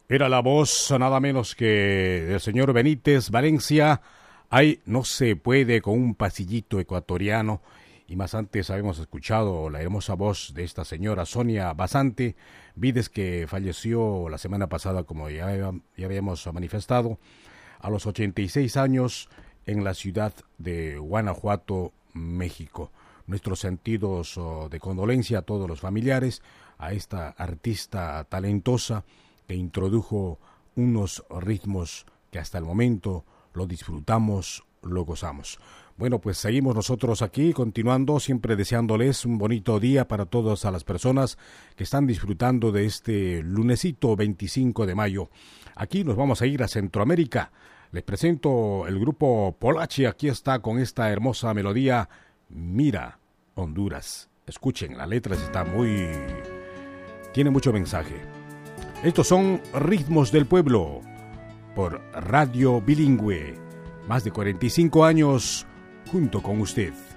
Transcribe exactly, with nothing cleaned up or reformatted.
Era la voz nada menos que del señor Benítez Valencia. Ay, no se puede con un pasillito ecuatoriano. Y más antes habíamos escuchado la hermosa voz de esta señora Sonia Basante Vides, que falleció la semana pasada, como ya, ya habíamos manifestado, a los ochenta y seis años en la ciudad de Guanajuato, México. Nuestros sentidos oh, de condolencia a todos los familiares, a esta artista talentosa que introdujo unos ritmos que hasta el momento lo disfrutamos, lo gozamos. Bueno, pues seguimos nosotros aquí, continuando, siempre deseándoles un bonito día para todas las personas que están disfrutando de este lunesito veinticinco de mayo. Aquí nos vamos a ir a Centroamérica. Les presento el grupo Polachi. Aquí está con esta hermosa melodía, Mira, Honduras. Escuchen, la letra está muy... tiene mucho mensaje. Estos son Ritmos del Pueblo, por Radio Bilingüe. Más de cuarenta y cinco años junto con usted.